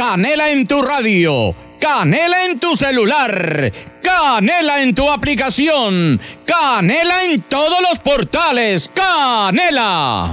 Canela en tu radio, Canela en tu celular, Canela en tu aplicación, Canela en todos los portales. ¡Canela!